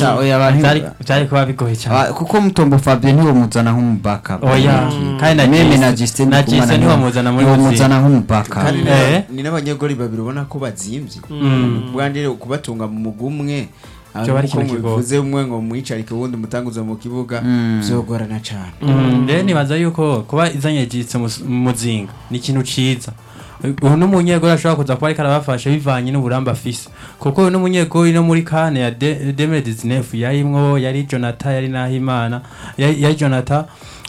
byari kuba bigoye cyane kuko Mutombo Fabien niwe muzana nk'umubaka oya kandi meme na Justin niwe muzana muri muzana nk'umubaka ni n'abanyegori babiri ubona ko bazimvye bwandire kubatunga mu mugumwe bivuze umwe ngo mwicarike ubundi mutanguza mu kibuga byogorana cyane rero nibaza yuko kuba izanye jitse muzinga ni ikintu ciza uno munyegori ashobora kuza kuba ariko arabafasha bivanye n'uburamba afise kuko uno munyegori no muri kane ya 2019 yarimwo yari Jonathan yari Nahimana yari Jonathan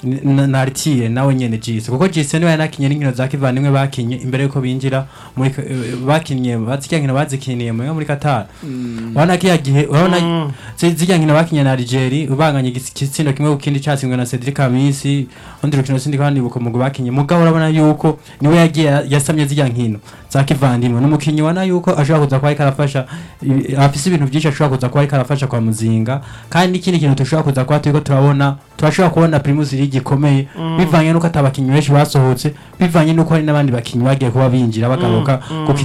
naritiye nawe nyene jise kuko jise niwe yanakinye n'inkino za kivandimwe bakinye imbere yuko binjira muri bakinye bazikinkino bazikiniye muri Qatar wana kiya gihe urabona zikinkino bakinye na Algeria ubanganye igitsindo kimwe ukindi cyasingwe na Cedric Kamisi undi rukino sindi kandi buko mugo bakinye mugabo urabona yuko niwe yagiye yasamye zikinkino za kivandimwe n'umukinyi wana yuko ashobora kuza kwa ikarafasha afise ibintu byinshi ashobora kuza kwa ikarafasha kwa muzinga kandi ikindi kintu tushobora kuza kwa turiko turashobora kubona Primus League ikomeye bivanye nuko atabakinyi benshi basohotse bivanye nuko hari nabandi bakinyi bagiye kuba binjira bagaruka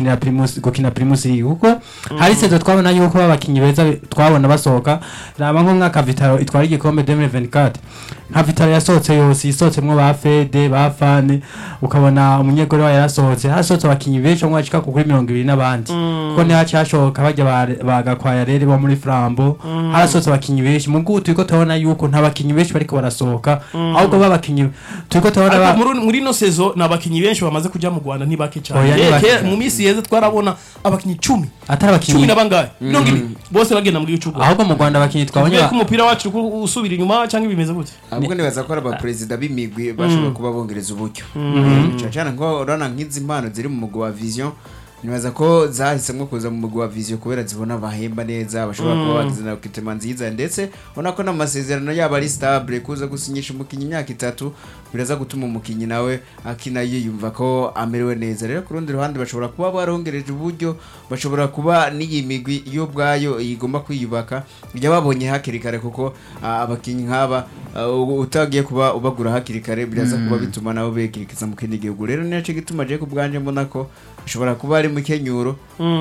gukina Primus League kuko hari sezo twabona yuko abakinyi beza twabona basohoka raba nko mwaka Vitaro itwara igikombe 2024 nka Vitaro yasohotse yose isohotsemwo ba Fede ba Fane ukabona umunyegori wa yarasohotse hasohotse abakinyi benshi mu mwaka kuri 20 n'abandi kuko ni hacyashoka bajya bagakwaya rero bo muri Flambo harasohotse abakinyi benshi mu gutu iko tubona yuko nta bakinyi benshi bariko barasohoka ahubwo babakinyi turiko tubona muri no sezo nabakinyi benshi bamaze kujya mu Rwanda ntibake cyane mu misi yeze twarabona abakinyi 10 atari abakinyi 10 nabangaye nongibi bose bagenda muri icugo ahubwo mu Rwanda abakinyi twabonye ko umupira wacu usubira inyuma cyangwa ibimeze gute ahubwo nibaza ko aba president b'imigwi bashobora kuba bongereza uburyo cyane ngo urana nk'izi impano ziri mu mugwa wa Vision nibaza ko zahisemwe kuza mu mugwa wa Vision kubera zibona bahemba neza bashobora kuba bagizana kitema nziza ndetse ubona ko n'amasezerano yaba ari stable kuza gusinyisha umukinyi imyaka 3 biraza gutuma umukinyi nawe akina yiyumva ko amerewe neza rero ku rundi ruhande bashobora kuba barongereje uburyo bashobora kuba n'iyi migwi iyo bwayo igomba kwiyubaka bijya babonye hakiri kare kuko abakinyi nk'aba utagiye kuba ubagura hakiri kare biraza kuba bituma nabo bekirikiza mu kindi gihugu rero nico gituma je kubwanje mbona ko bashobora kuba ari mu kenyuro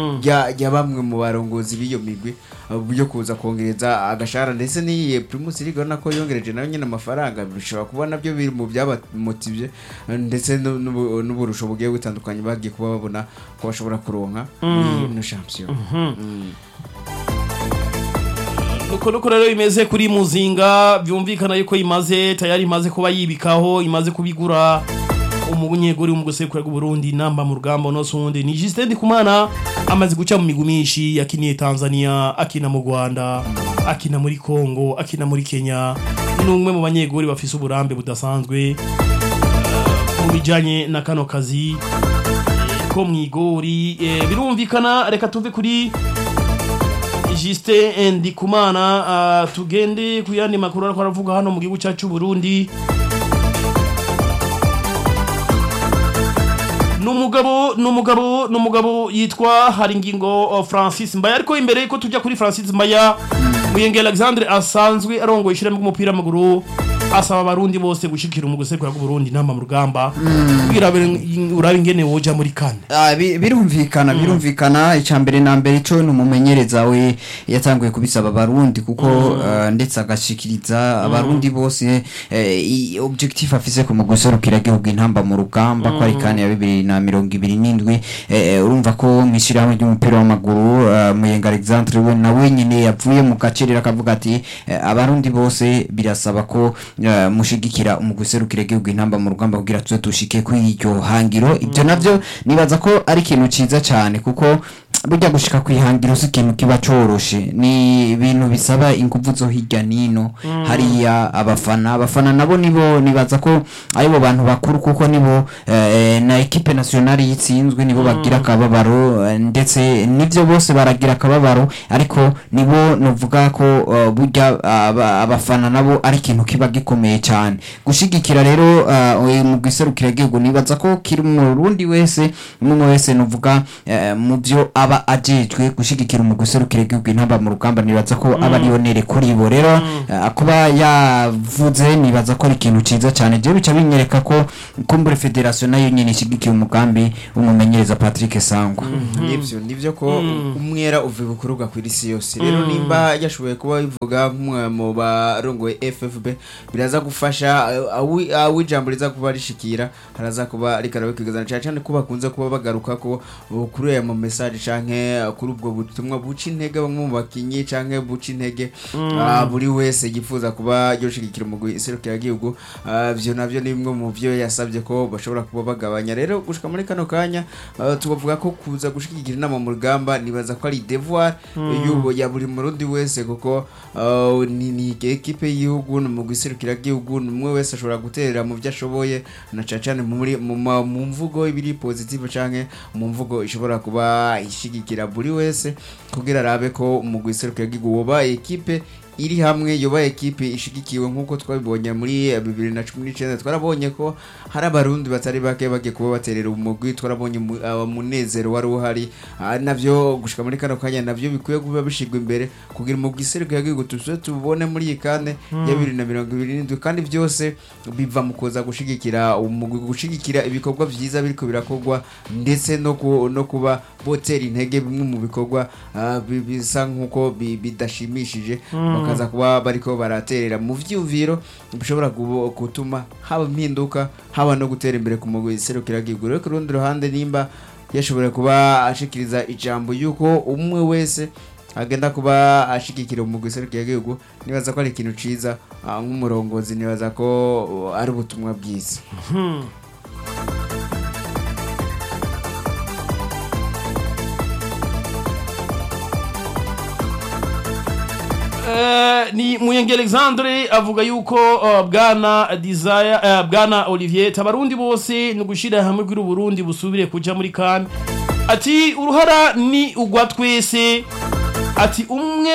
ya bamwe mu barongozi b'iyo migwi byo kuza kongereza agashara ndetse n'iyi Primus League nako yongereje nayo nyine amafaranga bishobora kuba nabyo biri mu byabamotivye ndetse n'uburusho bugiye gutandukanye bagiye kuba babona ko bashobora kuronka no champion nuko rero imeze kuri muzinga byumvikana yuko tayari imaze kuba yibikaho imaze kubigura umunyegori w'umugusekura ku Burundi namba mu rugamba no sundi ni Justin Ndikumana amaze guca mu migumishi yakiniye Tanzania akina mu Rwanda akina muri Kongo akina muri Kenya n'umwe mu banyegori bafise uburambe budasanzwe mu bijanye na kano kazi ko mwigori birumvikana reka tuve kuri Justin Ndikumana tugende kuyandi makuru ariko aravuga hano mu gihugu cyacu Burundi numugabo yitwa Haringingo Francis Mbaya ariko imbere ko tujya kuri Francis Mbaya Muyenge Alexandre asanzwe arongoye ishira mu mupira w'amaguru asaba abarundi bose gushikira umugusekura ku Burundi namba mu rugamba kugira urabe ingene woja muri kane birumvikana icambere na mbere cyo numumenyereza we yatanguye kubisaba abarundi kuko ndetse agashikiriza abarundi bose objectif afise ku muguserukira igihugu intamba mu rugamba ko ari kane ya 2027 urumva ko mwishiraho ry'umupira w'amaguru Muyenge Alexandre we nawe nyine yavuye mu gacerera akavuga ati abarundi bose birasaba ko mushigikira umuguserukira igihugu intamba mu rugamba kugira tuze tushike kuri iryo hangiro ibyo navyo nibaza ko ari ikintu ciza cyane kuko burya gushika kwihangiro ikintu kiba coroshe ni ibintu bisaba ingufu zo hirya nino hariya abafana nabo nibo nibaza ko aribo bantu bakuru kuko nibo na equipe nationale yitsinzwe nibo bagira akababaro ndetse nivyo bose baragira akababaro ariko nibo novuga ko burya abafana nabo ari ikintu kiba gikomeye cyane gushigikira rero mu giserukira igihugu nibaza ko kiri mu Burundi wese umwe wese novuga mu byo aba aba ajejwe gushigikira umugwi userukira igihugu intamba mu rugamba nibaza ko aba ari onere kuri bo rero kuba yavuze nibaza ko ari ikintu ciza cyane je bica binyereka ko kumbure federation nayo nyine ishigikiye umugambi umumenyereza Patrick Sangwa nivyo ko umwera uvuye bukuruga ku isi yose rero nimba yashoboye kuba bivuga mu barongoye FFB biraza gufasha awi jambo riza kuba rishikira haraza kuba rikarabe kwigazana cyane kuba kunze kuba bagaruka ko kuri aya message canke kuri ubwo butumwa buca intege bamwe mu bakinyi canke buca intege buri wese yifuza kuba yoshigikira umugwi iserukira igihugu byo navyo ni bimwe mu byo yasabye ko bashobora kuba bagabanya rero gushika muri kano kanya tubavuga ko kuza gushigikira inama mu rugamba nibaza ko ari devoir yubo ya buri murundi wese kuko ni equipe y'igihugu mu guserukira igihugu umwe wese ashobora guterera mu byo ashoboye na cyane mu mvugo ibiri positive canke mu mvugo ishobora kuba ishigikira buri wese kugira arabe ko umugwi iserukira igihugu woba equipe iri hamwe yoba equipe ishigikiwe nkuko twabibonye muri 2019 twarabonye ko hari abarundi batari bake bagiye kuba baterera umugwi twarabonye munezero wari uhari navyo gushika muri kano kanya navyo bikuye kuba bishigwa imbere kugira umugwi iserukira igihugu tubone muri ikane ya 2027 kandi byose biva mu kuza gushigikira umugwi gushigikira ibikorwa vyiza biriko birakogwa ndetse no kuba botera intege bimwe mu bikorwa bisa nkuko bidashimishije bakaza kuba bariko baraterera mu vyuviro bishobora gutuma haba impinduka haba no gutera imbere ku mugwi iserukira igihugu rero ku rundi ruhande nimba yashobora kuba ashikiriza ijambo yuko umwe wese agenda kuba ashigikira umugwi iserukira igihugu nibaza ko ari ikintu ciza nk'umurongozi nibaza ko ari ubutumwa bwiza ni Muyenge Alexandre avuga yuko bwana Desire bwana Olivier tabarundi bose no gushira hamwe kuri Burundi busubire kuja muri kan ati uruhara ni ugwa twese ati umwe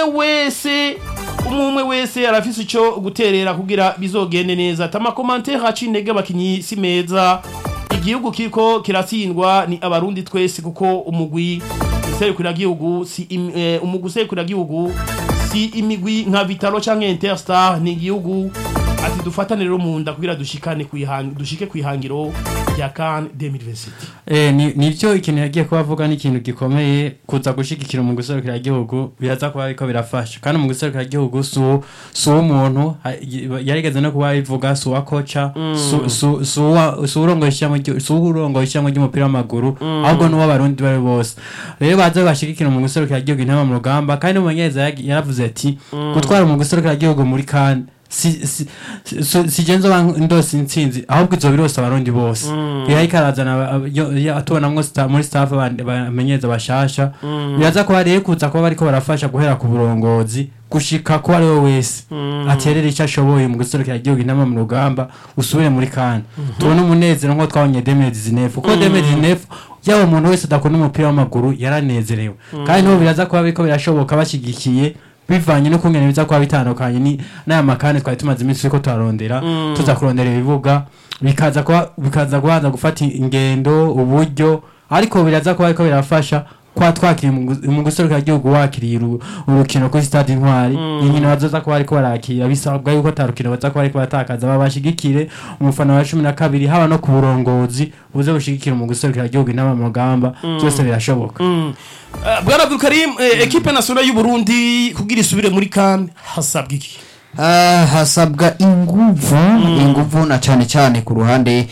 wese arafise ico guterera kugira bizogende neza tama commentaire haci intege abakinyi si meza igihugu kiriko kiratsindwa ni abarundi twese kuko umugwi iserukira igihugu si umugwi iserukira igihugu si imigwi nka Vitalo canke Interstar ni igihugu ati dufatane rero mu nda kugira dushike kwihangiro ya CAN 2027 nivyo ikintu yagiye kubavuga ni ikintu gikomeye kuza gushigikira mu guserukira igihugu biraza kuba ariko birafasha kandi mu guserukira igihugu su umuntu yarigeze no kuba bivuga su wa kocha su urongoye mu ry'umupira w'amaguru ahubwo no wabarundi bari bose rero baza bashigikira mu guserukira igihugu intama mu rugamba kandi umumenyereza yaravuze ati gutwara mu guserukira igihugu muri CAN si genzo ndosi ntsinzi ahubwo izo birose abarundi bose ikarazana atubona muri staff bamenyeza bashasha biraza ko ari kuza ko bariko barafasha guhera ku burongozi gushika ko ari wese aterera icyo ashoboye mu guserukira igihugu intama mu rugamba usubire muri CAN tubona umunezero nko twabonye 2019 kuko 2019 yawo umuntu wese adakunda umupira w'amaguru yaranezerewe kandi no biraza ko bariko birashoboka bashigikiye bivanye no kungena biza kwa bitandukanye ni n'aya makane twari tumaze iminsi ko turarondera tuza kurondera ibibuga bikaza guhanza gufata ingendo uburyo ariko biraza ko ariko birafasha kwa twakiri mu guserukira igihugu wakiriye urukino kuri stade Intwari inkino bazoza ko ariko barakira bisabwa yuko tarukino baza ko ariko batakaza babashigikire umufana wa 12 haba no ku burongozi buze gushigikira mu guserukira igihugu inama mu rugamba byose birashoboka bwana Abdul Karim equipe nationale y'u Burundi kugira isubire muri CAN hasabwa iki hasabwa inguvu na cyane ku ruhande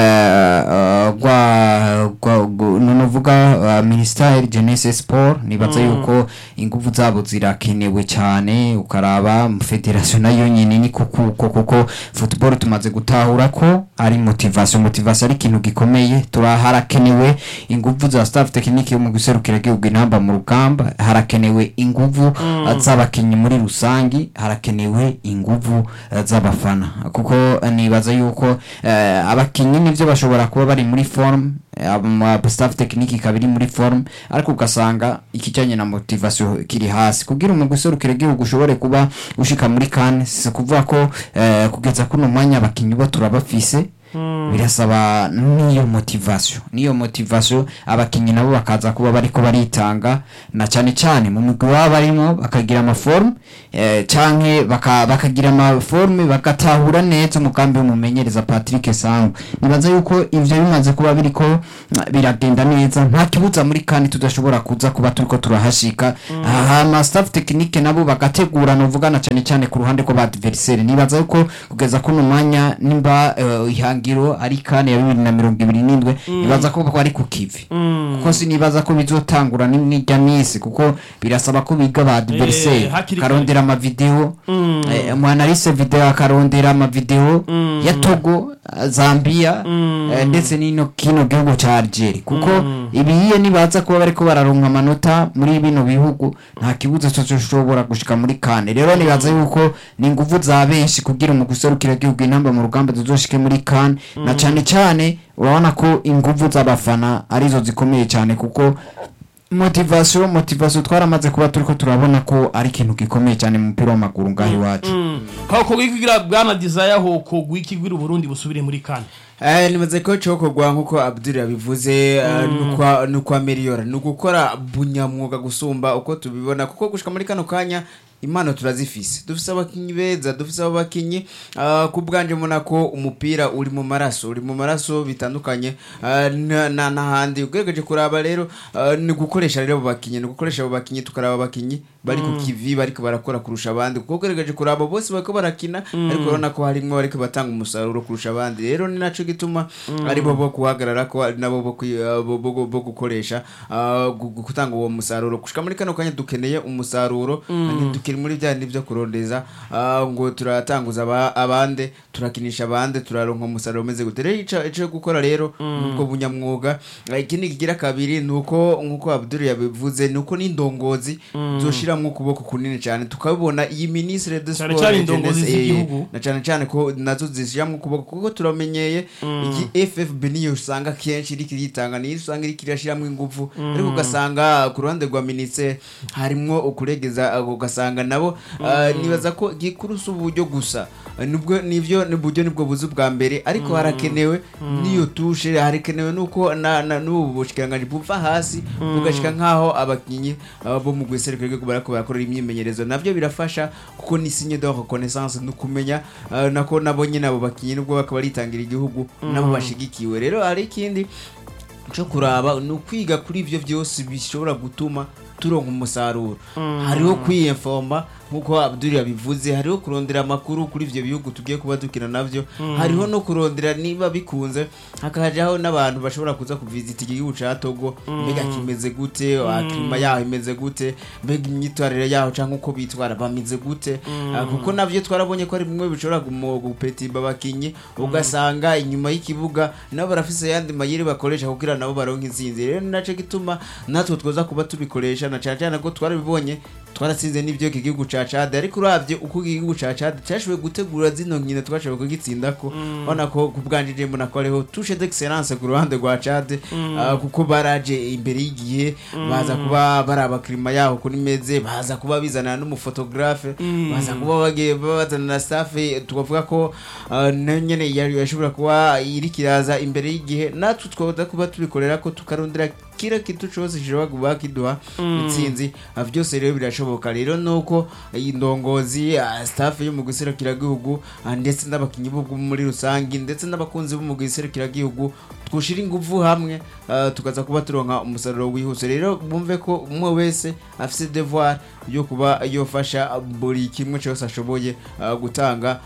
nuvuga Ministère Jeunesse Sport nibaza yuko inguvu zabo zirakenewe cyane ukaraba federation nayo nyine ni kuko football tumaze gutahura ko ari motivation ari ikintu gikomeye turaharakenewe inguvu za staff technique yo mu guserukira igihugu intamba mu rugamba harakenewe inguvu z'abakinyi muri rusangi harakenewe inguvu z'abafana kuko nibaza yuko abakinyi nivyo bashobora kuba bari muri form staff technique kabiri muri form ariko ugasanga ikijanye na motivation kiri hasi kugira mu guserukira igihugu ushobore kuba ushika muri CAN si kuvuga ko kugeza kuno mwanya abakinyi bo turabafise birasaba niyo motivation abakinyi nabo bakaza kuba bariko baritanga na cyane cyane mu mugwi wabo barimo bakagira amaforme canke bakagira amaforme bakatahura neza umugambi w'umumenyereza Patrick Sango. Nibaza yuko ivyo bimaze kuba biriko biragenda neza nta kibuza muri kandi tudashobora kuza kuba turiko turahashika ama staff technique nabo bagategura no vugana cyane cyane ku ruhande ko ba adversaire. Nibaza yuko kugeza kuno mwanya nimba ihangiro ari kane ya 2027 nibaza ko ari ku kivi kuko sinibaza ko bizotangura n'ijya misi kuko birasaba ko biga ba adversaire karondera ama video analyse video akarondera ama video ya Togo, Zambia ndetse kino gihugu ca Algeria kuko ibiye nibaza kuba bariko bararonka amanota muri bino bihugu nta kibuza cyo cyoshobora gushika muri kane. Rero nibaza yuko ni nguvu za benshi kugira mu guserukira gihugu intamba mu rugamba tuzoshike muri kane na cyane cyane urabona ko inguvu z'abafana arizo zikomeye cyane kuko motivation twaramaze kuba turiko turabona ko ari ikintu gikomeye cyane mu mupira w'amaguru ngaho iwacu. Hako gwikigira bwana desire hoko gwikigwira Burundi busubire muri kane. Nimaze ko coko gwa nkuko Abdul yabivuze nuko ameliora nugukora bunyamwuga gusumba uko tubibona kuko gushika muri kano kanya impano turazifise dufise abakinyi beza dufise abakinyi kubwanje mona ko umupira uri mu maraso bitandukanye na handi ugeregeje kuraba rero ni gukoresha rero abo bakinyi tukaraba abakinyi bari ku kivi bariko barakora kurusha abandi kuko ugeregeje kuraba bose bako barakina ariko urabona ko harimwe bariko batanga umusaruro kurusha abandi. Rero ni naco gituma ari bo kuhagarara ko nabo bo gukoresha gutanga uwo musaruro gushika muri kano kanya dukeneye umusaruro kiri muri bya nivyo kurondeza ngo turatanguza abande turakinisha abande turaronka umusaruro umeze gutere ico gukora rero nuko bunyamwuga. Ikindi kigira kabiri nuko nkuko Abdul yabivuze nuko n'indongozi zoshiramwe ukuboko kunini cyane tukabibona iyi ministre de sport na cyane ko nazo zishiramwe ukuboko kuko turamenyeye iki FFB niyo usanga kenshi iri kiritanga ni usanga iri kirashiramwe ingufu ariko ugasanga ku ruhande rwa ministre harimwo ukuregeza ugasanga nabo nibaza ko gikurusa uburyo gusa nubwo nibwo buzu bwa mbere ariko harakenewe niyo tushe harakenewe nuko n'ubu bushikiranganje bumva hasi bugashika nkaho abakinyi bo mu gweserukire ko barakora imyimenyerezo navyo birafasha kuko ni signe de reconnaissance no kumenya nako nabo nyine abo bakinyi nubwo bakaba ritangira igihugu nabo bashigikiwe. Rero hari ikindi cyo kuraba no kwiga kuri ivyo byose bishobora gutuma turonka umusaruro hariho kwiyemforma nkuko Abdul yabivuze hariho kurondera makuru kuri ivyo bihugu tugiye kuba dukina navyo hariho no kurondera niba bikunze hakajaho n'abantu bashobora kuza kuvisita igihugu ca Togo mbega kimeze gute akima yaho imeze gute mbega imyitwarire yaho canke uko bitwara bamize gute kuko navyo twarabonye ko ari bimwe bishobora gupetiba bakinyi ugasanga inyuma y'ikibuga nabo barafise yandi mayire bakoresha kugira nabo baronka inzinzi. Rero naco gituma natwe twoza kuba tubikoresha na cyane ko twarabibonye twarasinze n'ivyo igihugu ca Chad ariko uravye uko igihugu ca Chad cyashoboye gutegura zino nkino twashoboye kugitsinda ko bona ko kubwanjije mbona ko ariho touche d'excellence ku ruhande rwa Chad kuko baraje imbere y'igihe baza kuba baraba klima yaho kuri meze baza kuba bizana n'umufotografe baza kuba bazana na staff tukavuga ko nyene yashobora kuba iri kiraza imbere y'igihe natwe twoza kuba tubikorera ko tukarondera kira kitu cyose kishobora kuba kiduha itsinzi byose rero birashoboka. Rero nuko indongozi staff yo mu guserukira gihugu ndetse n'abakinyi bo muri rusangi ndetse n'abakunzi bo mu guserukira gihugu twoshira ingufu hamwe tukaza kuba turonka umusaruro wihuse. Rero bumve ko umwe wese afise devoir yo kuba yofasha buri kimwe cyose ashoboye gutanga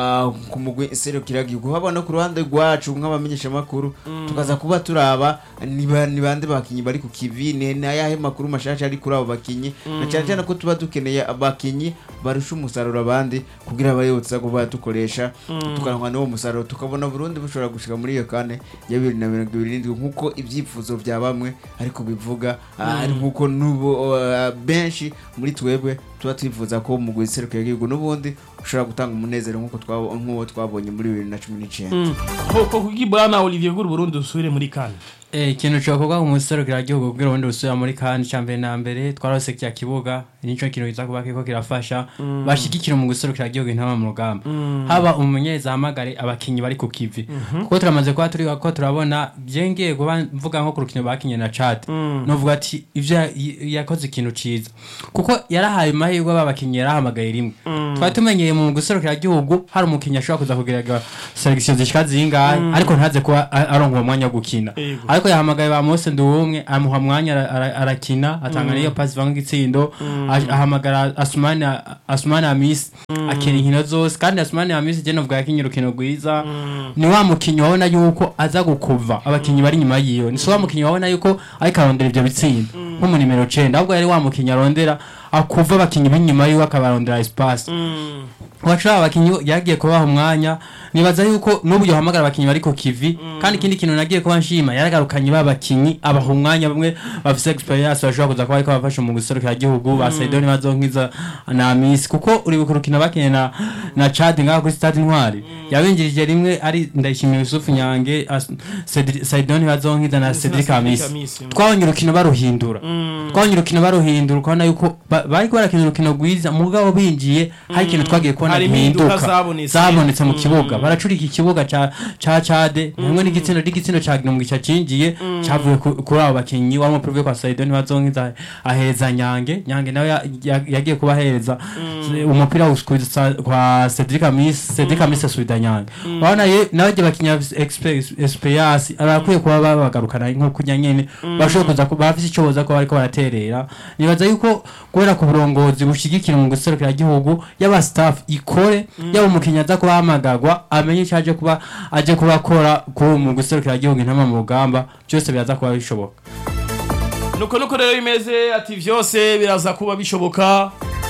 ku mugwi serukira gihugu habona ku ruhande rwacu nk'abamenyesha makuru tukaza kuba turaba ni bande bakinyi bari ku kivine na yahe makuru mashasha ari kuri abo bakinyi na cyane ko tuba dukeneye abakinyi barusha umusaruro abandi kugira abayotsa kuba dukoresha tukaronka n'uwo musaruro tukabona Burundi bushobora gushika muri iyo kane ya 2027 nkuko ibyifuzo bya bamwe ariko bivuga ari nkuko nubo benshi muri twebwe tuba twifuza ko mu guseruka y'igihugu n'ubundi ushobora gutanga umunezero nk'uwo twabonye muri 2019 ko kugibana Olivier Guru Burundi usubire muri kan ikintu cyokorwa mu muserukira igihugu kugira ubundi usubira muri kan champion na mbere twarose kya kibuga nico kintu kiza kuba kiko kirafasha bashigikira mu guserukira igihugu intama mu rugamba haba umumenyereza hamagare abakinyi bari ku kivi kuko turamaze kwa turi ko turabona byengeye mvuga nko ku rukino bakinye na Chad novuga ati ivyo yakoze ikintu ciza kuko yarahaye mahirwe babakinyi yarahamagaye rimwe twari tumenyeye mu guserukira igihugu hari umukinyi ashobora kuza kugira selection zishika zingahe ariko ntaze kuba aronka umwanya wo gukina ariko yahamagaye ba Mose Nduwumwe amuha mwanya arakina atanga niyo pass vanga gitsindo ahamagara Asmani Amis akiri inkino zose kandi Asmani Amis je novuga yakinye urukino rwiza ni wa mukinyi wabona yuko aza gukuva abakinyi bari nyuma yiyo ni so wa mukinyi wabona yuko ariko arondera ivyo bitsindo nko mu nimero 9 ahubwo yari wa mukinyi arondera akuva abakinyi b'inyuma yiwe akabarondera espace wacaba abakinyi yagiye kubaha umwanya nibaza yuko n'ubu yohamagara abakinyi bari ku kivi kandi ikindi kintu nagiye kuba nshima yaragarukanye babakinyi abaha umwanya bamwe bafise experience bashobora kuza kuba ariko bafasha mu guserukira igihugu ba Saidoni bazonkiza na Miss kuko uri bukurukina bakinye na Chad ngaho kuri Stade Intwari yabinjirije rimwe ari Ndayishimiye Yusuf Nyange Saidoni bazonkiza na Cedric Amis twabonye urukino baruhindura ukabona yuko bari barakina urukino rwiza mugabo binjiye hari ikintu twagiye kubona impinduka zabonetse mu kibuga baracurika ikibuga ca Chad hamwe n'igitsino ca Gino mu gica cinjiye cavuye kuri abo bakinyi wa muprovye kwa Saidoni bazonkiza aheza Nyange nawe yagiye kubahereza umupira uskuza kwa Cedric Amis Swida Nyange wana nawe bakinya experience arakwiye kuba bagarukana nko kunya nyene bashobora kuza bafise icoboza ko bariko baraterera nibaza yuko kubera ku burongozi bushigikira mu guserukira igihugu yaba staff ikore yaba umukinya aza kubahamagagwa amenye cyaje kuba aje kubakora ku mu guserukira igihugu intama mu rugamba byose biraza kuba bishoboka nuko rero bimeze ati vyose biraza kuba bishoboka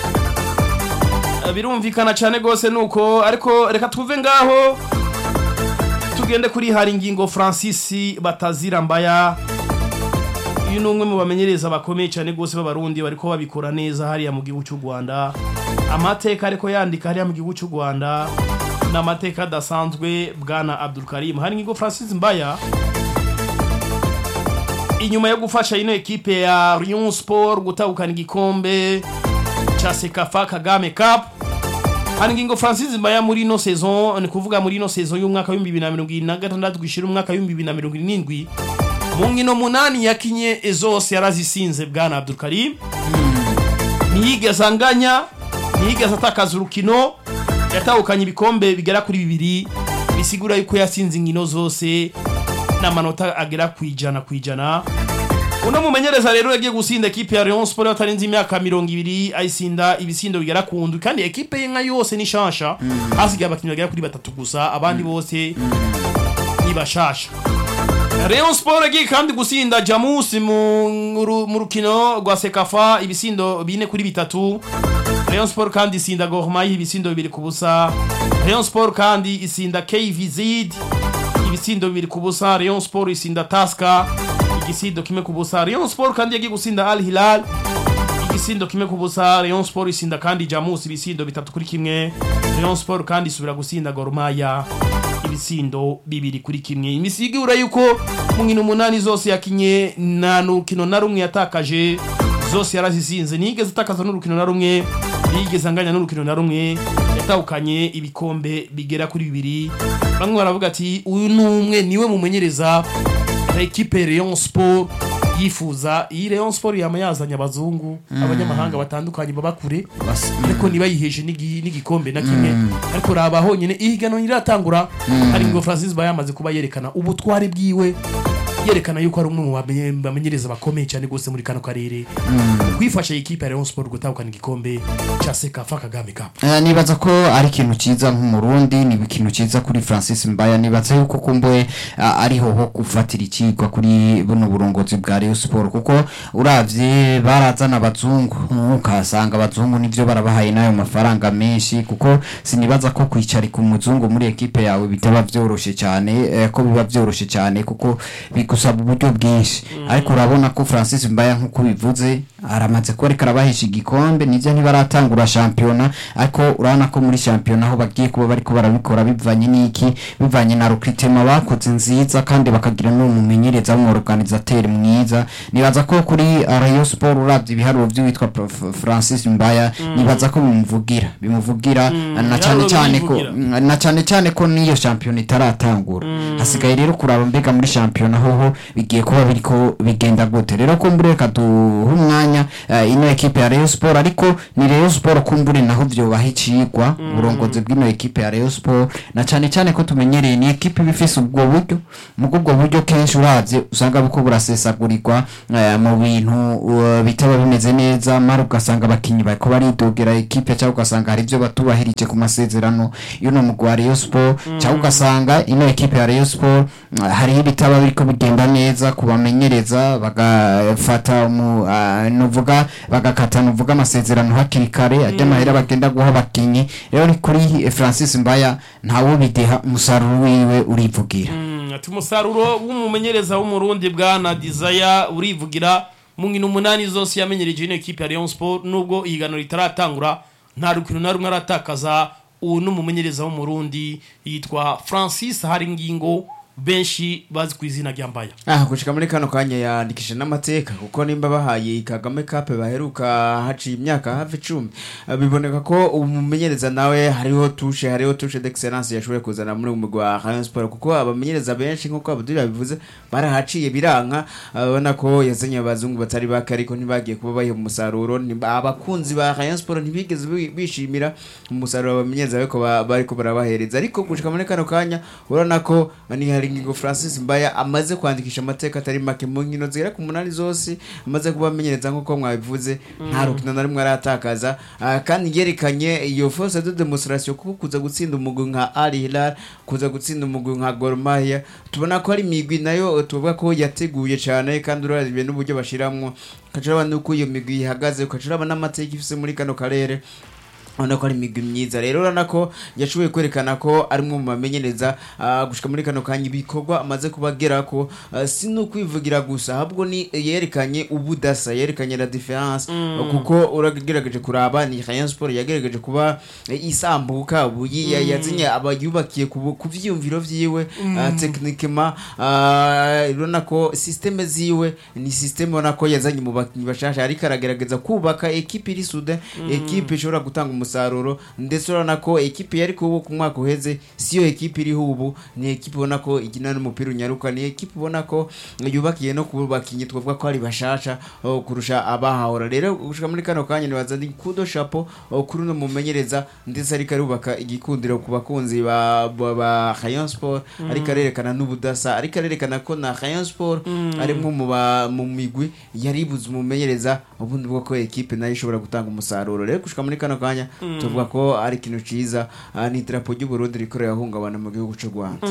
birumvikana cyane gose nuko ariko reka tuve ngaho tugende kuri hari ingingo Francis Batazira Mbaya uyu numwe mu bamenyereza bakomeye cyane gose b'abarundi bariko babikora neza hariya mu gihugu cy'u Rwanda amateka ariko yandika hariya mu gihugu cy'u Rwanda n'amateka adasanzwe bwana Abdul Karim hari ingingo Francis Mbaya inyuma yo gufasha ino equipe ya Rayon Sport gutahukana igikombe cha Sekafa Kagame Cup hari ingingo Francis Mbaya muri no saison ni kuvuga muri no saison y'umwaka wa 2026 gushira umwaka wa 2027 mu nkino 8 yakinye ezose yarazisinze bwana Abdul Karim niyigazanganya niyigazatakaza urukino yatahukanye ibikombe bigera kuri 2 bisigura yuko yasinze inkino zose n'amanota agera kwijana uno mumenyereza rero yagiye gusinda equipe ya Rayon Sport atarenze imyaka 20 ayisinda ibisindo bigera kundu kandi equipe yenga yose ni shansha hasigaye abakinyi bagera kuri 3 gusa abandi bose ni bashasha Rayon Sport yagiye kandi gusinda Jamus mu rukino rwa Sekafa ibisindo 4 kuri 3 Rayon Sport kandi isinda Gor Mahia ibisindo 2 kubusa Rayon Sport kandi isinda KVZ ibisindo 2 kubusa Rayon Sport isinda Taska igisindo kimwe kubusa Rayon Sport kandi yagiye gusinda Al Hilal igisindo kimwe kubusa Rayon Sport isinda kandi Jamus ibisindo 3 kuri kimwe Rayon Sport kandi isubira gusinda Gor Mahia ibisindo 2 kuri kimwe imisigura yuko mu nkino 8 zose yakinye na nukino na rumwe yatakaje zose yarazisinze nigeze atakaza n'urukino na rumwe nigeze anganya n'urukino na rumwe yatahukanye ibikombe bigera kuri 2 bamwe baravuga ati uyu numwe niwe mumenyereza equipe Rayon Sport yifuza iyi Rayon Sport yamayazanya abazungu abanyamahanga batandukanye babakure ariko nibayiheje n'igikombe na kimwe ariko rabaho nyene ihigano niratangura ari ngo Francis bayamaze kuba yerekana ubutwari bwiwe yerekana yuko ari umwe mu bamenyereza bakomeye cyane gose muri kano karere kwifasha equipe ya Rayon Sport gutahukana igikombe cha Sekafa Kagame Cup nibaza ko ari ikintu ciza nk'umurundi ni ikintu ciza kuri Francis Mbaya nibaza yuko kumboye ariho ho gufatira ikigwa kuri buno burongozi bwa Rayon Sport kuko uravye barazana abazungu ukasanga abazungu nivyo barabahaye nayo mafaranga menshi kuko sinibaza ko kwicara ku muzungu muri equipe yawe bitaba vyoroshe cyane ko biba vyoroshe cyane kuko gusaba uburyo bwinshi ariko urabona ko Francis Mbaya nkuko bivuze aramaze ko ariko arabahisha igikombe nivyo ntibaratangura shampiyona ariko urabona ko muri shampiyona aho bagiye kuba bariko barabikora bivanye na recruitment bakoze nziza kandi bakagira no mumenyereza w'umorganisateur mwiza nibaza ko kuri Rayon Sport uravye ibiharuro by'uwitwa Francis Mbaya nibaza ko bimuvugira na cyane ko niyo shampiyona itaratangura hasigaye rero kuraba mbega muri shampiyona hoho bigiye kuba biriko bigenda gute rero ko mbureka duha umwanya ino equipe ya Rayon Sport ariko ni Rayon Sport kumbure naho byo bahicirwa urongoze bw'ino equipe ya Rayon Sport na cyane ko tumenyereye ni equipe bifise ubwo buryo kenshi uravye usanga buko burasesagurirwa mu bintu bitaba bimeze neza mara ugasanga abakinyi bariko baridogera equipe cyangwa ugasanga hari ibyo batubahirije ku masezerano y'uno mugwi wa Rayon Sport cyangwa ugasanga ino equipe ya Rayon Sport hari ibitaba biriko bigenda neza kubamenyereza bagafata nuvuga bagakata nuvuga amasezerano hakiri kare ajya mahera bagenda guha abakinyi rero kuri Francis Mbaya ntawo bideha umusaruro wiwe urivugira ati umusaruro w'umumenyereza w'umurundi bwana Desire urivugira mu nkino 8 zose yamenyereje ino equipe ya Rayon Sport nubwo ihiganiro ritaratangura nta rukino na rumwe aratakaza uwo n'umumenyereza w'umurundi yitwa Francis Haringingo benshi bazi ku izina rya Mbaya gushika muri kano kanya yandikisha n'amateka kuko nimba bahaye Kagame Cup baheruka haciye imyaka hafi 10 biboneka ko umumenyereza nawe hariho touche d'excellence yashoboye kuzana muri umugwi wa Rayon Sport kuko abamenyereza benshi nkuko Abdul yabivuze barahaciye biranka abona ko yazanye abazungu batari bake ariko ntibagiye kuba bahe umusaruro abakunzi ba Rayon Sport ntibigeze bishimira umusaruro abamenyereza bariko barabahereza ariko gushika muri kano kanya urana ko ni Haringingo Francis Mbaya amaze kwandikisha amateka atari make mu nkino zigera ku 8 zose amaze kubamenyereza nkuko mwabivuze nta rukino na rimwe aratakaza kandi yerekanye iyo force de démonstration kuza gutsinda umugwi nka Al Hilal kuza gutsinda umugwi nka Gor Mahia tubona ko ari migwi nayo tuvuga ko yateguye cyane kandi urazibe n'uburyo bashiramwo kacuraba nuko iyo migwi ihagaze kacuraba n'amateka ifise muri kano karere ona ko ari migwi myiza rero urana ko yashoboye kwerekana ko ari mu mamenyereza gushika muri kano kanyi bikorwa amaze kubagera ko si no kwivugira gusa ahubwo ni yerekanye ubudasa yerekanye la différence kuko uragerageje kuraba ni Rayon Sport yagerageje kuba isambuka ubuyi yazinye abayubakiye ku vyumviro vyiwe techniquement urana ko systeme ziwe ni systeme ona ko yazanye mu bakinyi bashasha ari karagerageza kubaka equipe iri sude equipe ishobora gutanga umusaruro ndetse urana ko equipe yari kubo ku mwaka uheze siyo equipe iri hubu ni equipe ubona ko igina n'umupira unyaruka ni equipe ubona ko yubakiye no kubakinyi twavuga ko ari bashasha kurusha abahahora rero gushika muri kano kanya nibaza ndi kudo chapeau kuri no mumenyereza ndetse ari karubaka igikundiro ku bakunzi ba Rayon Sport ari karerekana n'ubudasa ari karerekana ko na Rayon Sport ari mu migwi yaribuze umumenyereza ubundi bwo ko equipe nayo ishobora gutanga umusaruro rero gushika muri kano kanya tuvuga ko ari kintu ciza ni drapo y'u Burundi rikorera hungabana mu gihugu cy'u Rwanda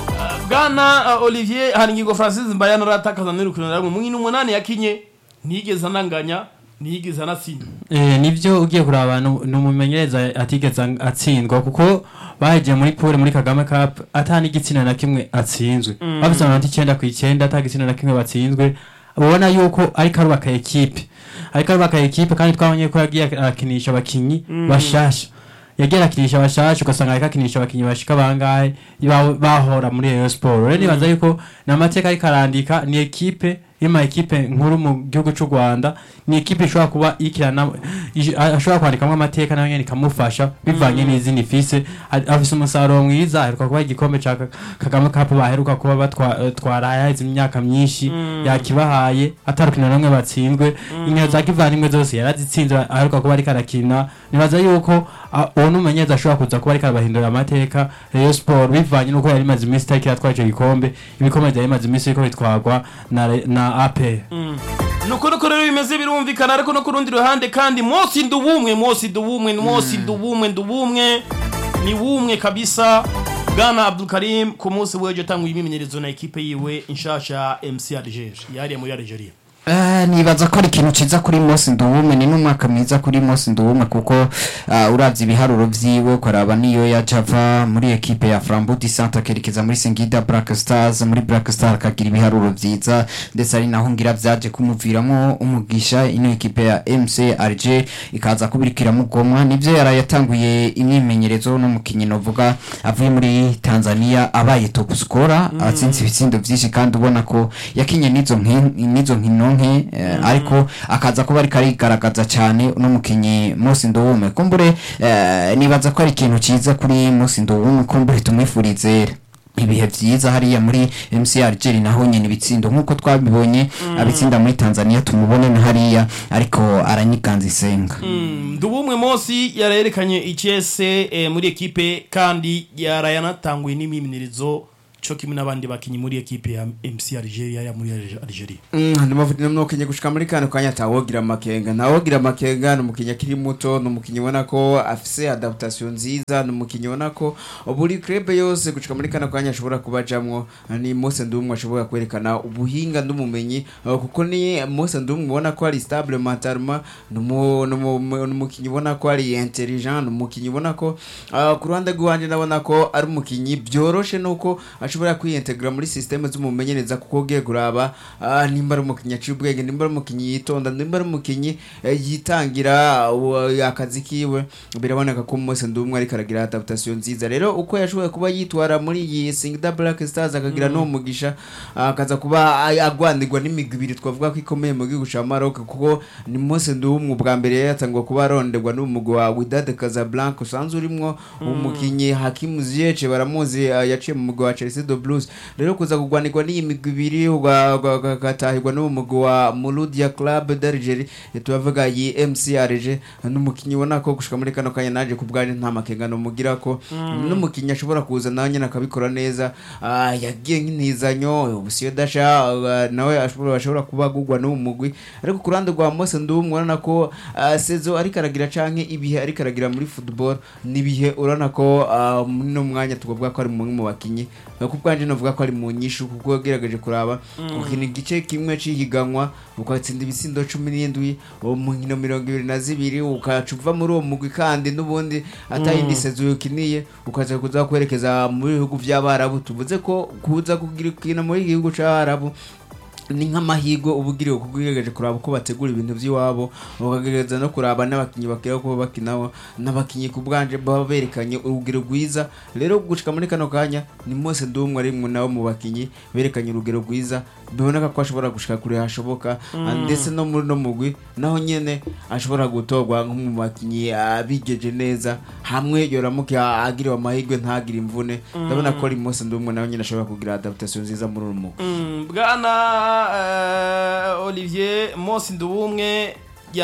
bwana Olivier Haringingo Francis Mbaya naratakaza n'urukino na rumwe mu nkino 8 yakinye nigeze ananganya nigeze anatsinda nivyo ugiye kuraba n'umumenyereza atigeze atsindwa kuko baje muri pool muri Kagame Cup atani igitsina na kimwe atsinzwe bafite 9 atagitsina na kimwe batsinzwe ubona yuko ari karubaka equipe kandi twabonye ko yagiye akinisha abakinyi bashasha yagera akinisha bashasha ugasanga ariko akinisha abakinyi bashika bangahe bahora muri Rayon Sport rero nibaza yuko namateka ari karandika ni equipe nkuru mu gihugu cy'u Rwanda ni equipe ishobora kuba ikirana ashobora kwandikamwe amateka nayo nyene kamufasha bivanye n'izindi fise afise umusaruro mwiza aheruka kuba igikombe ca Kagame Cup baheruka kuba batwara imyaka myinshi yakibahaye atarukina namwe batsinzwe inkino za kivandimwe zose yarazitsinze aheruka kuba ari karakina nibaza yuko uwo n'umumenyereza ashobora kuza kuba ari karabahindura amateka Rayon Sport bivanye n'uko yari maze iminsi itakira twaje igikombe ibikombe byari maze iminsi ariko bitwagwa na AP nuko rero bimeze birumvikana ariko no kurundi ruhande kandi Mosi ndubumwe ni bumwe kabisa Bwana Abdul Karim ku munsi w'ejo tangu imimenyerezo na equipe yiwe inshasha MC Alger yari muri Algeria nibaza ko ari ikintu ciza kuri Mose Nduwume, ni n'umwaka mwiza kuri Mose Nduwume kuko uravye ibiharuro vyiwe ukaraba niyo yajava muri equipe ya Flambeau du Centre akerekeza muri Singida Black Stars, muri Black Star akagira ibiharuro vyiza, ndetse ari naho ngira vyaje kumuviramo umugisha ino equipe ya MC Alger ikaza kubirikira mugomwa. Nivyo yarayatanguye imyimenyerezo no mukinyi novuga avuye muri Tanzania abaye top scorer, atsinze ibitsindo vyinshi kandi ubona ko yakinye nizo nkino ariko akaza kuba ari karigaragaza cyane uno mukinyi Mose Nduwume. Kumbure nibaza ko ari ikintu ciza kuri Mose Nduwume, kumbure tumwifurize ibihe vyiza hariya muri MC Alger naho nyene ibitsindo nkuko twabibonye abitsinda muri Tanzania tumubone na hariya ariko aranyiganza isenga. Nduwume Mose yarerekanye icyese muri equipe kandi yarayanatanguye n'imimenyerezo cyo kimwe n'abandi bakinyi muri equipe ya MC Algeria ya muri Algeria. Ndumva n'umukinyi gushika muri kano kanya tawogira makenga n'umukinyi akiri muto, n'umukinyi ubona ko afise adaptation nziza, n'umukinyi ubona ko buri club yose gushika muri kano kanya ashobora kubajamwo. Ni Mose Nduwume ashobora kwerekana ubuhinga n'umumenyi kuko ni Mose Nduwume ubona ko ari stable mentalement, n'umukinyi ubona ko ari intelligent, n'umukinyi ubona ko ku ruhande rwanje ndabona ko ari umukinyi byoroshe nuko ashobora kwintegra muri systeme z'umumenyereza kuko ugiye kuraba nimba ari umukinyi aciye ubwenge, nimba ari umukinyi yitonda, nimba ari umukinyi yitangira akazi kiwe, biraboneka ko Mose Nduwume ari karagira adaptation nziza. Rero uko yashoboye kuba yitwara muri iyi Singida Black Stars akagira no mugisha akaza kuba agwanirwa n'imigwi ibiri twavuga ko ikomeye mu gihugu ca Maroc, kuko ni Mose Nduwume ubwa mbere yatangwa kuba aronderwa n'umugwi wa Wydad Casablanca usanzwe urimwo umukinyi Hakim Ziyech baramuzi yaciye mu mugwi wa Chelsea de Blues. Rero kuza kugwanirwa n'iyi migwi ibiri ugatahirwa n'umugwi wa Mouloudia Club d'Algerie tubavuga iyi MC Alger, n'umukinyi ubona ko gushika muri kano kanya naje kubwari nta makengano mugira ko n'umukinyi ashobora kuza nawe nyene akabikora neza. Yagiye nk'intizanyo ubusiyo dasha nawe ashobora kuba gugwa n'umugwi, ariko kurande rwa Mose Nduwume urana ko sezo ari karagira canke ibihe ari karagira muri football nibihe urana ko no mwanya tugovuga ko ari mu bakinyi kubwanje novuga ko ari mu nyishu kuko yagerageje kuraba ukina igice kimwe cihiganwa ukatsinda ibisindo 17 mu nkino 22 ukacuva muri uwo mugwi kandi nubundi atayindi sezo yukiniye ukaza kuza kwerekeza muri bihugu by'Abarabu. Tuvuze ko kuza kugira kina muri gihugu c'Abarabu ni nk'amahigo ubugiriwe kugwigeje kuraba uko bategura ibintu by'iwabo, ukagereza no kuraba n'abakinyi bakira ko bakinaho n'abakinyi kubwanje baba berekanye urugero rwiza. Rero gushika muri kano kanya ni Mose Nduwume ari mu nawo mu bakinyi berekanye urugero rwiza, biboneka ko ashobora gushika kure hashoboka, ndetse no muri no mugwi naho nyene ashobora gutorwa nk'umu bakinyi abigeje neza hamwe yoramuke agiriwe amahirwe ntagira imvune. Ndabona ko ari Mose Nduwume naho nyene ashobora kugira adaptation nziza muri uwo mugwi. Bwana Olivier, Mose Nduwume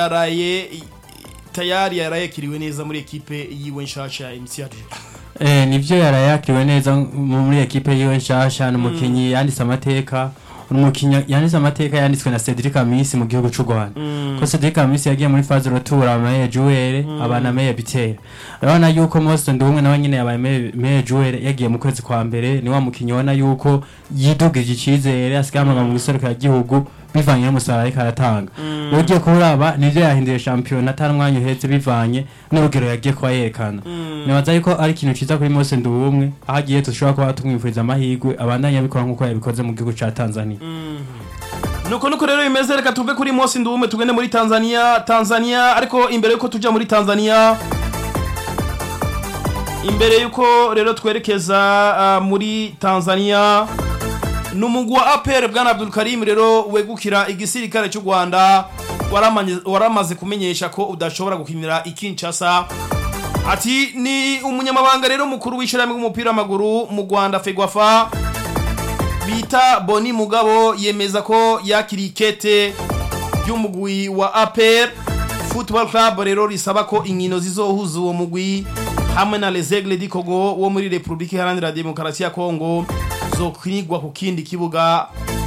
yaraye kiriwe neza muri equipe yiwe nshasha ya MC Alger. Nivyo yarayakiriwe neza muri equipe yiwe nshasha, n'umukinyi yanditse amateka, umukinyi yanditse amateka yanditswe na Cedric Amisi mu gihugu c'u Rwanda. Ko Cedric Amisi yagiye muri phase retour amaye joueur abana meya bitera. Urabona yuko Mose Nduwume nawe nyine yabaye meya joueur yagiye mu kwezi kwa mbere, ni wa mukinyi ubona yuko yidugije icizere asigamwa mu gisoruka ya gihugu bivanye n'umusaruro ariko aratanga. Ugiye kuraba nivyo yahinduye champion atari umwanya uhetse bivanye n'urugero yagiye kwa yerekana. Nibaza yuko ari ikintu ciza kuri Mose Nduwume ahagiye tushobora kuba tumwifuriza amahirwe abandanya abikora nkuko yabikoze mu gihugu ca Tanzania. Nuko rero imeze reka tuve kuri Mose Nduwume tugende muri Tanzania ariko imbere yuko tuja muri Tanzania, imbere yuko rero twerekeza muri Tanzania, n'umugwi wa APR bwana Abdul Karim rero wegukira igisirikare cy'u Rwanda waramaze kumenyesha ko udashobora gukinira ikinshasa. Ati ni umunyamabanga rero mukuru w'ishyirahamwe w'umupira w'amaguru mu Rwanda Fegwafa bita Boni Mugabo yemeza ko yakiri ikete y'umugwi wa APR Football Club rero risaba ko inkino zizohuza uwo mugwi hamwe na Les Aigles du Congo wo muri Republika Iharanira Demokarasi ya Kongo zokwigwa ku kindi kibuga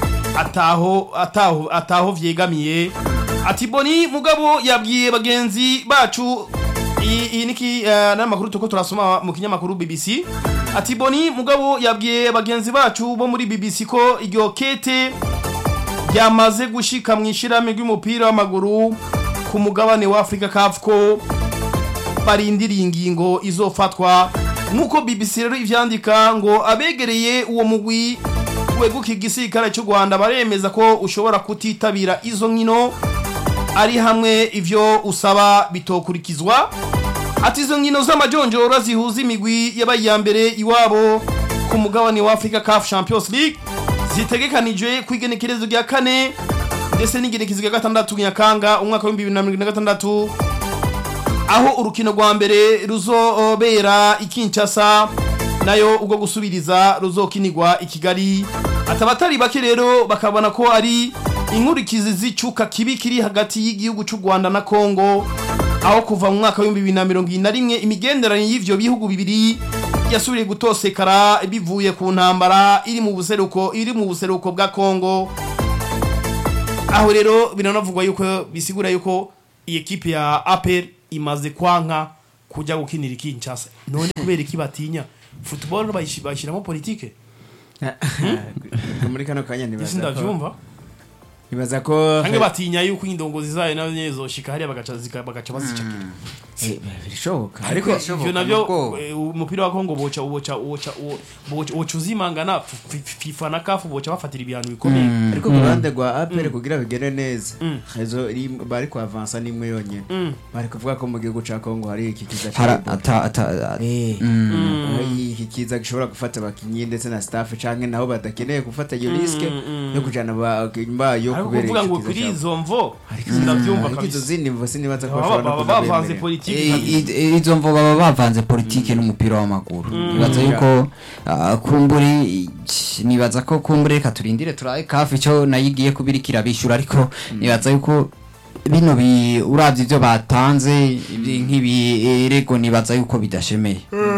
ataho vyegamiye. Ati Boni Mugabo yabwiye bagenzi bacu iyi niki n'amakuru tuko turasoma mu kinyamakuru BBC. Ati Boni Mugabo yabwiye bagenzi bacu bo muri BBC ko iryo kete yamaze gushika mu ishirahamwe ry'umupira w'amaguru ku mugabane wa Afrika CAF ko barindiriye ingingo izofatwa nkuko BBC rero ivyandika ngo abegereye uwo mugwi weguka igisirikare cy'u Rwanda baremeza ko ushobora kutitabira izo nkino ari hamwe ivyo usaba bitokurikizwa ati izo nkino z'amajonjora zihuza imigwi y'abayambere iwabo ku mugabane wa Africa CAF Champions League zitegekanijwe kwigenekerezo rya 4 ndetse n'igenekerezo rya 6 Nyakanga umwaka wa 2026 aho urukino rwa mbere ruzobera i Kinshasa nayo ubwo gusubiriza ruzokinirwa i Kigali atabatari bake rero bakabona ko ari inkurikizi zicuka kibi kiri hagati y'igihugu cy'u Rwanda na Kongo aho kuva mu mwaka wa 2021 imigenderanire y'ivyo bihugu bibiri yasubiriye gutosekara bivuye ku ntambara iri mu buseruko bwa Kongo aho rero binanavugwa yuko bisigura yuko iyi equipe ya APR imaze kwanka kujya gukinira Kinshasa none kubera iki batinya football bayishiramo politique muri kano kanya nibaza ko hange batinya yuko indongozi zayo nazo shika hariya bagaca bazicakira bishoboka ariko ivyo navyo umupira wa Kongo boca uzimangana FIFA na CAF boca bafatira ibihano bikomeye ariko ku ruhande rwa APR kugira bigere neza ezo bari ku avansa nimwe yonyene bari kuvuga ko mu gihugu ca Kongo hari iki kiza iki kiza gishobora gufata abakinyi ndetse na staff canke naho badakeneye gufata iyo risk yo kujana bayo kuvuga ngo kuri izo mvo ndavyumva kabisa izo zindi mvo sinibaza ko bashobora bavanze politique izo mvo baba bavanze politique n'umupira w'amaguru nibaza yuko kumburi nibaza ko kumbure katurindire turaye CAF cyo nayigiye kubirikira bishura ariko nibaza yuko bino uravye ivyo batanze nk'ibirego nibaza yuko bidashemeye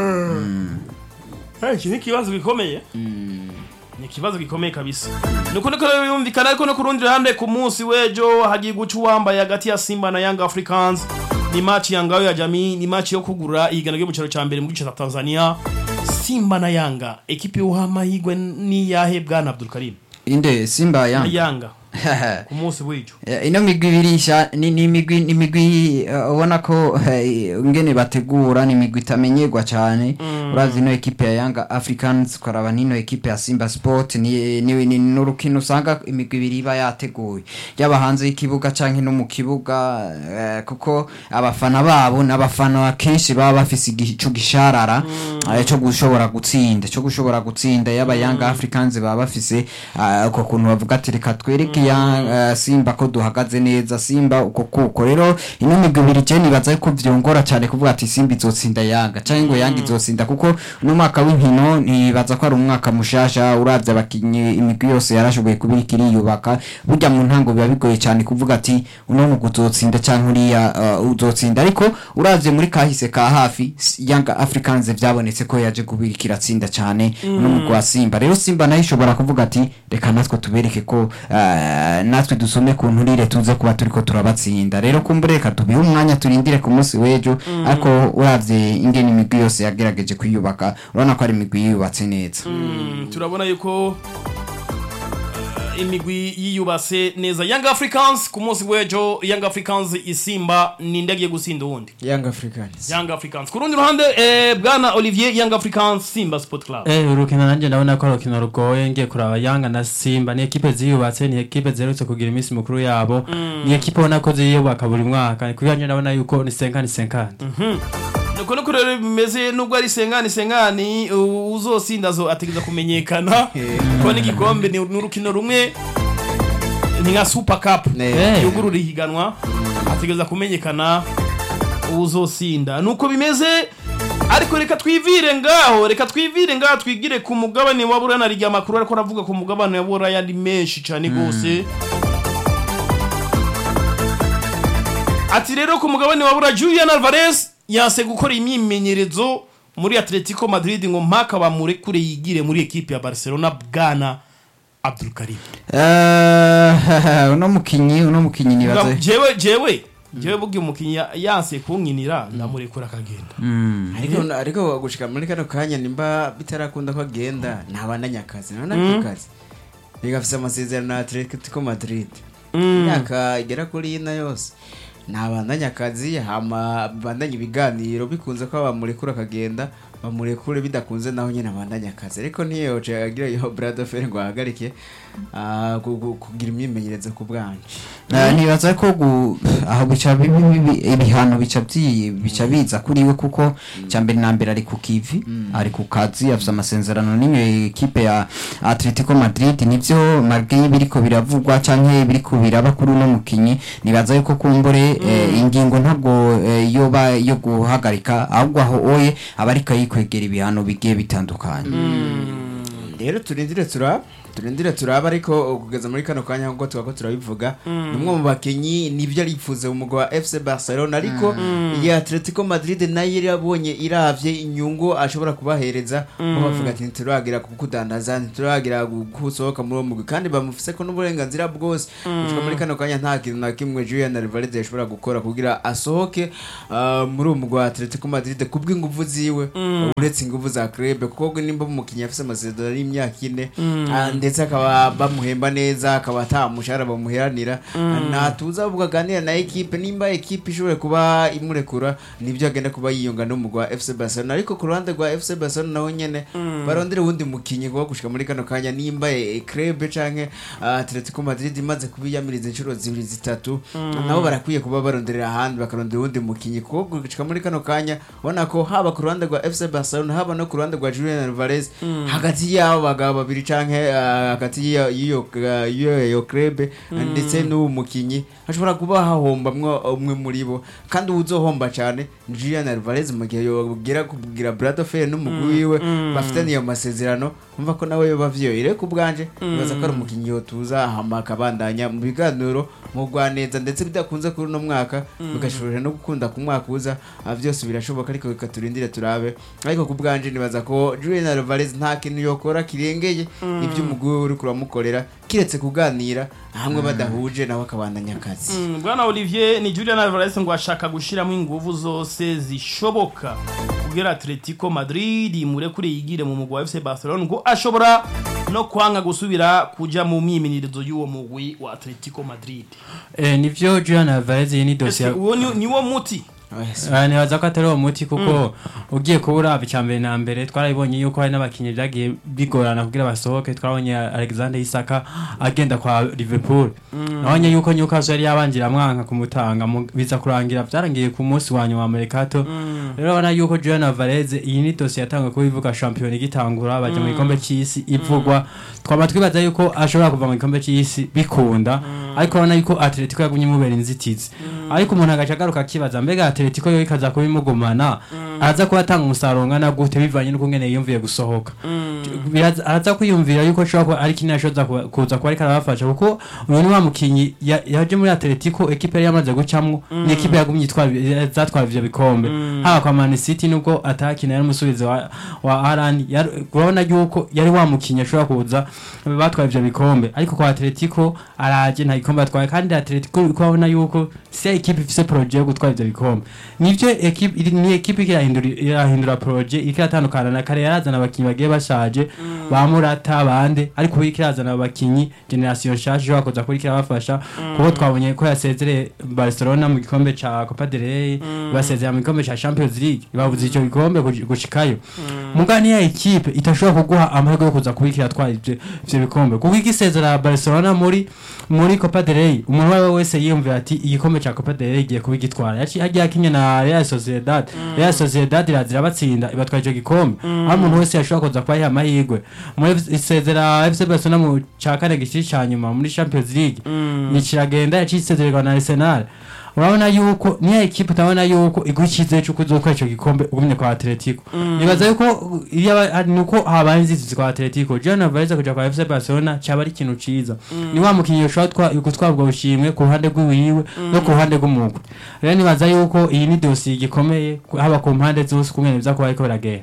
iki ni kibazo gikomeye ni kibazo gikomeye kabisa nuko rero yumvikana ariko no kurundi ruhande ku munsi wejo hagiye guca uwambaye hagati ya Simba na Young Africans ni match ya ngao ya jamii ni match yo kugura igana ryo mu cyaro ca mbere mu gice cya Tanzania Simba na Yanga ekipe y'uhamahigwe ni yahe bwana Abdul Karim inde Simba Yanga ku munsi wejo ino migwi birisha ni migwi ubona ko ngene bategura ni migwi itamenyerwa cyane urazi no equipe ya Young Africans kwaraba nino equipe ya Simba Sport ni n'urukino usanga imigwi biri ba yateguye yaba hanze y'ikibuga canke no mu kibuga kuko abafana babo n'abafana kenshi baba bafise igico gisharara cyo gushobora gutsinda yaba Young Africans baba bafise uko kuntu bavuga ati reka twereke ya Simba ko duhagaze neza Simba uko kuko rero ino migwi biri je nibaza ko vyongora cyane kuvuga ati Simba izotsinda Yanga canke ngo Yanga izotsinda kuko no mwaka w'inkino nibaza ko ari umwaka mushasha uravye abakinyi imigwi yose yarashoboye kubirikira yubaka burya mu ntango biba bigoye cyane kuvuga ati uno mu guzotsinda canke uriya uzotsinda ariko uravye muri kahise ka hafi Young Africans vyabonetse ko yaje kubirikira tsinda cyane no mu kwa Simba rero Simba nayo ishobora kuvuga ati reka natwe tubereke ko natwe dusome ku nturire tuze kuba turiko turabatsinda rero kumbureka tubihe umwanya turindire ku munsi wejo ariko uravye ingene imigwi yose yagerageje kwiyubaka urabona ko ari imigwi yubatse neza turabona yuko imigwi yiyubase neza Young Africans ku munsi wejo Young Africans isimba ni ndagiye gusinda uwundi Young Africans ku rundi ruhande bwana Olivier Young Africans Simba Sport Club urukino nanje ndabona ko urukino rugoye ngiye kuraba Yanga na Simba ni equipe ziyubatse ni equipe zerutse kugira iminsi mukuru yabo ni equipe ubona ko ziyubaka buri mwaka kubiyanje ndabona yuko ni 50-50 nuko rero bimeze nubwo ari sengani uzosinda zo ategeza kumenyekana ko n'igikombe ni urukino rumwe ni nka Super Cup yugurura ihiganwa ategeza kumenyekana uzosinda nuko bimeze ariko reka twivire ngaho twigire ku mugabane wa Buraya rya makuru ariko ravuga ku mugabane wa Buraya yandi menshi cyane gose ati rero ku mugabane wa Buraya Julian Alvarez yase gukora imyimenyerezo muri Atletico Madrid ngo mpaka bamurekure yigire muri equipe ya Barcelona bwana Abdul Karim uno mukinyi nibaze jewe bugi umukinyi yase kunkinira ndamurekura akagenda ariko gushika muri kano kanya nimba bitarakunda ko agenda ntabandanya akazi none akazi igafise amasezerano na Atletico Madrid imyaka igera kuri ina yose nabandanya akazi hama bandanya ibiganiro bikunze ko bamurekura akagenda bamurekure bidakunze naho nyene abandanya akazi ariko ntiyoje agira yo Brado Fer ngo ahagarike kugira imyimenyerezo ku bwanje nibaza ko aho bica ibihano bica biza kuri we kuko cyambere nambere ari ku kivi ari ku kazi afite amasezerano n'iyo equipe ya Atletico Madrid nivyo marge biriko biravugwa canke biriko biraba kuri uno mukinyi nibaza yuko kumbore ingingo ntabwo yoba yo guhagarika ahubwo aho oye abarika yikwegera ibihano bigiye bitandukanye rero turindire turaba ariko kugeza muri kano kanya ngo twako turabivuga numwe mu bakenyi nibyo arifuze umugwa wa FC Barcelona ariko ya Atletico Madrid nayo yabonye iravye inyungu ashobora kubahereza bavuga ati turagira kukudandaza turagira gusohoka muri uwo mugwi kandi bamufise ko n'uburenganzira bwose gushika muri kano kanya nta kintu na kimwe Julian Alvarez yashobora gukora kugira asohoke muri uwo mugwa wa Atletico Madrid kubw'inguvu ziwe uretse inguvu za club kuko nimba umukinyi afise amasezerano y'imyaka 4 ndetse akaba bamuhemba neza akaba atamushara bamuheranira natuza avuga ganira na equipe nimba equipe ishobore kuba imurekura nibyo agenda kuba yiyunga no mugwa FC Barcelona ariko ku ruhande rwa FC Barcelona naho nyene barondere wundi mukinyi kuba gushika muri kano kanya nimba club canke Atletico Madrid imaze kubiyamiriza inshuro 2-3 nabo barakwiye kuba baronderera ahandi bakarondera wundi mukinyi kuko gushika muri kano kanya ubona ko haba ku ruhande rwa FC Barcelona haba no ku ruhande rwa Julian Alvarez hagati yabo bagabo babiri canke hagati y'iyo club ndetse n'uwo mukinyi hashobora kuba hahombamwe umwe muri bo kandi uzohomba cyane Julian Alvarez mu gihe yogera kugira Brado Fer n'umugwi wiwe bafitaniye amasezerano umva ko nawe yo bavyoire ku bwanje baza ko ari umukinyi yotuza hama kabandanya mu biganiro mu Rwaneza ndetse bidakunze kuri no mwaka bigashobora no gukunda ku mwaka uza byose birashoboka ariko bikaturindire turabe ariko ku bwanje nibaza ko Julian Alvarez nta kintu yokora kirengeye ibyo umugwi uri kuramukorera kiretse kuganira hamwe badahuje nawe akabandanya akazi bwana Olivier ni Julian Alvarez ngo ashaka gushiramo inguvu zose zishoboka kugira Atletico Madrid murekure yigire mu mugwi wa FC Barcelona ngo ashobora no kwanga gusubira kuja mu myimenyerezo y'uwo mugwi wa Atletico Madrid nivyo Julian Alvarez ni dossier niwo muti nibaza ko atari uwo muti kuko ugiye kubura icyambere na mbere twarabibonye yuko hari n'abakinnyi byagiye bigorana kugira basohoke twabonye Alexander Isaka agenda kwa Liverpool nabonye yuko Newcastle yari yabangira mwanka kumutanga biza kurangira byarangiye ku munsi wa nyuma wa Mercato rero bana yuko Julian Alvarez iyi ni dossier yatanga ko bivuga champion igitangura baje mu gikombe cy'isi ivugwa twaba twibaza yuko ashobora kuva mu gikombe cy'isi bikunda ariko bana yuko Atletico yagumye mubera inzitizi ariko umuntu agacagaruka kibaza mbega Atletico yo ikaza kubimugumana araza kuba atanga umusaruro ngana gute bivanye n'uko ngene yumviye gusohoka araza kwiyumvira yuko ashobora ari kintu yashoza kuza kwa ari karabafasha kuko uyu ni wa mukinyi yaje muri Atletico equipe yari yamaze gucamwo ni equipe yagumye zatwara ivyo bikombe haba kwa Man City nubwo atakina yari umusubizo wa Haaland urabona yuko yari wa mukinyi ashobora kuza batwara ivyo bikombe ariko kwa Atletico araje nta gikombe atwaye kandi Atletico ukabona yuko si equipe ifise projet yo gutwara ivyo bikombe nivyo equipe ni equipe irahindura projet ikiratandukana na kare yarazana abakinyi bagiye bashaje bamurata bande ariko ikirazana abakinyi generation shaje bakoza kuri kirabafasha kuko twabonye ko yasezereye Barcelona mu gikombe ca Copa del Rey basezerera mu gikombe ca Champions League bavuze ico gikombe gushikayo mugani ya equipe itashobora kuguha amahirwe yo kuza kubikira twara ivyo bikombe kuko igisezera Barcelona muri Copa del Rey umuntu wese yiyumvira ati igikombe ca Copa del Rey giye kubigitwara yaciye akinye na Real Sociedad irazira batsinda ibatwaye ico gikombe aho umuntu wese yashobora kuza kwa amahirwe muri isezera FC Barcelona mu cakane gici nyuma muri Champions League ni kiragenda yacisezererwa na Arsenal urabona yuko ni equipe utabona yuko igukize cyo kuzokora ico gikombe ugumye kwa Atletico nibaza yuko nuko habaye inzitizi kwa Atletico Julian Alvarez kuja kwa FC Barcelona cyaba ari ikintu ciza ni wa mukinyi yoshotwa gutwabwa ushimwe ku ruhande rw'iwiwe no ku ruhande rw'umugwi rero nibaza yuko iyi ni dossier gikomeye haba ku mpande zose kumwe biza kuba ariko biragenda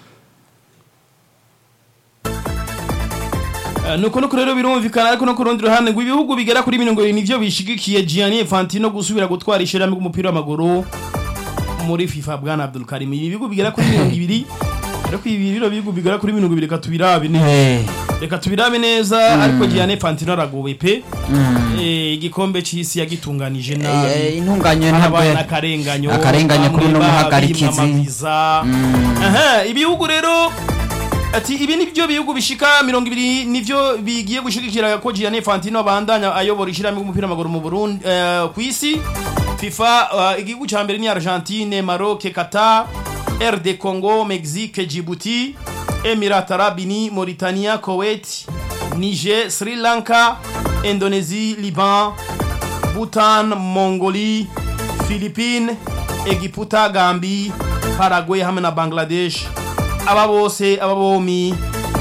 nuko rero birumvikana ariko no kurundi ruhande ngo ibihugu bigera kuri 20 nivyo bishigikiye Gianni Infantino gusubira gutwara ishirahamwe ry'umupira w'amaguru muri FIFA bwana Abdul Karim ibihugu bigera kuri 20 ariko ibi rero bihugu bigera kuri 20 katubirabe reka tubirabe neza ariko Gianni Infantino aragowe pe igikombe c'isi yagitunganije nabi intunganye ntabwo akarenganyo kuri no muhagarikizi ibihugu rero ati ibi nivyo bihugu bishika 200 nivyo bigiye gushigikira ko Gianni Infantino abandanya ayobora ishirahamwe ry'umupira w'amaguru mu Burundi kw'isi FIFA. Igihugu ca mbere ni Argentine, Maroc, Qatar, RD Congo, Mexique, Djibouti, Émirats Arabes Unis, Mauritania, Koweït, Niger, Sri Lanka, Indonésie, Liban, Bhutan, Mongolie, Philippines, Egiputa, Gambie, Paraguay hamwe na Bangladesh. Aba bose aba bomi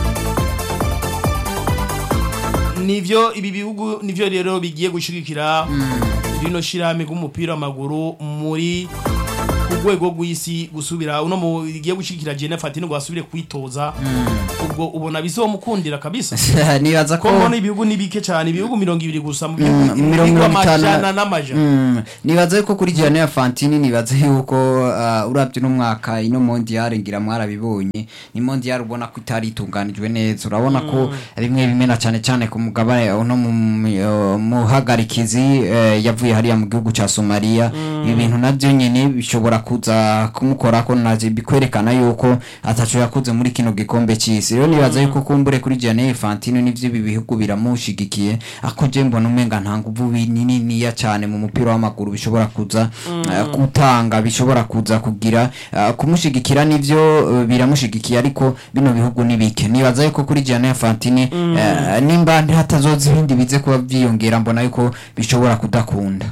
nivyo ibi bihugu nivyo rero bigiye gushigikira rino shirame k'umupira w'amaguru muri kugwego gw'isi gusubira uno mu giye gushikira Gianni Infantino ngo asubire kwitoza ubwo ubona bizomukundira kabisa. Nibaza ko mbona ibihugu nibike cyane ibihugu 200 gusa mu bihugu 50 n'amajana. Nibaza ko kuri Gianni Infantino nibaza yuko urabye n'umwaka ino mondial ngira mwarabibonye ni mondial ubona ko itari itunganijwe neza urabona ko rimwe bimena cyane cyane ku mugabane uno mu hagarikizi yavuye hariya mu gihugu ca Somalia ibintu navyo nyene bishobora kuza kumukora ko naje bikwerekana yuko atacu yakuze muri kino gikombe cy'isi. Rero nibaza yuko kumbure kuri Gianni Infantino nivyo bibihugu biramushigikiye ako je mbona umenga nta nguvu binini ya cyane mu mupira w'amaguru bishobora kuza gutanga bishobora kuza kugira kumushigikira nivyo biramushigikiye ariko bino bihugu nibike. Nibaza yuko kuri Gianni Infantino nimba hatazoza ibindi bize kuba byiyongera mbona yuko bishobora kudakunda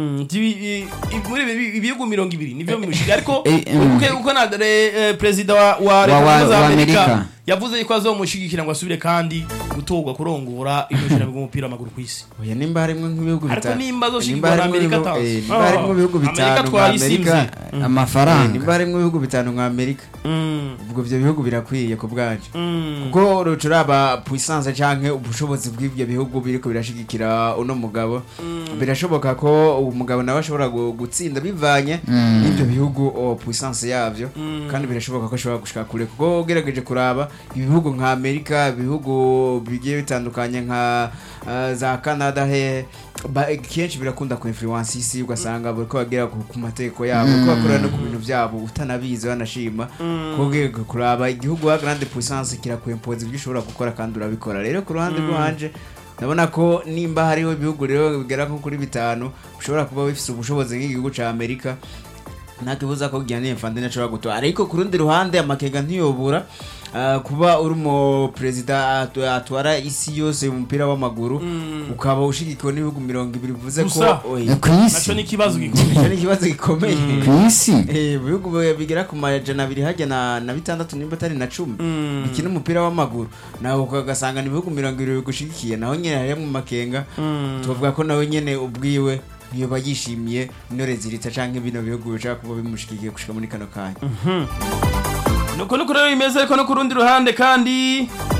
muri ibihugu 200 nivyo bimushigikiye ariko uko na president wa Amerika yavuze yuko azomushigikira ngo asubire kandi gutogwa kurongora irushanwa ry'umupira w'amaguru kw'isi. Oya nimba harimwe nk'ibihugu bitanu ariko nimba azoshigikira Amerika tazo nimba harimwe ibihugu bitanu nka Amerika amafaranga nimba harimwe ibihugu bitanu nka Amerika ubwo byo bihugu birakwiye ku bwaje kuko rucuraba puissance canke ubushobozi bw'ibyo bihugu biriko birashigikira uno mugabo birashoboka ko umugabo nawe ashobora gutsinda bivanye n'ibyo bihugu puissance yavyo kandi birashoboka ko ashobora gushika kure kuko ugerageje kuraba ibihugu nka Amerika ibihugu bigiye bitandukanye nka za Canada kenshi birakunda ku influence isi ugasanga bariko bagera ku mateko yabo ko bakora no ku bintu byabo utanabizi banashima ko kuraba igihugu wa grande puissance kirakwempoza ibyo ushobora gukora kandi urabikora. Rero ku ruhande rwanje ndabona ko nimba hariho ibihugu rero bigera nko kuri bitanu ushobora kuba bifite ubushobozi nk'igihugu ca Amerika ntakibuza ko Gianni Infantino ashobora gutora. Ariko ku rundi ruhande amakega ntiyobura kuba uri mu president atwara isi yose mu mupira w'amaguru ukaba ushigikiwe n'ibihugu 200 bivuze ko naco ni kibazo gikomeye kw'isi ibihugu bigera ku majana 2 hajya na 6 nimba atari na 10 bikina umupira w'amaguru naho ukagasanga ni ibihugu 200 bigushigikiye naho nyene hari mu makenga tuvuga ko nawe nyene ubwiwe niyo bagishimiye intore ziritsa canke bino bihugu bishaka kuba bimushikiye gushika muri kano kanya nuko rero imeze ko no ku rundi ruhande kandi